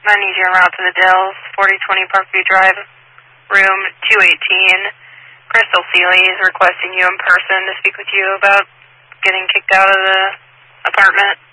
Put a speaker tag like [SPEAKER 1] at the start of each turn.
[SPEAKER 1] I need you en route to the Dells, 4020 Parkview Drive, room 218. Crystal Seeley is requesting you in person to speak with you about getting kicked out of the apartment.